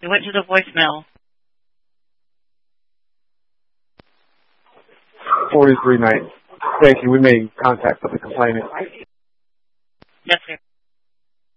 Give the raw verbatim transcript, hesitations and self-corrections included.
It went to the voicemail. forty-three ninety. Thank you. We made contact with the complainant. Yes, sir.